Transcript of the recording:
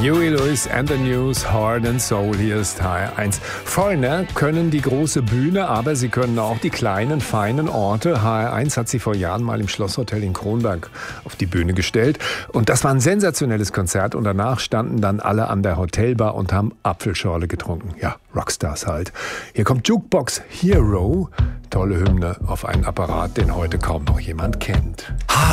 Huey Lewis and the News, Heart and Soul, hier ist HR1. Foreigner können die große Bühne, aber sie können auch die kleinen, feinen Orte. HR1 hat sie vor Jahren mal im Schlosshotel in Kronberg auf die Bühne gestellt. Und das war ein sensationelles Konzert. Und danach standen dann alle an der Hotelbar und haben Apfelschorle getrunken. Ja, Rockstars halt. Hier kommt Jukebox Hero. Tolle Hymne auf einen Apparat, den heute kaum noch jemand kennt.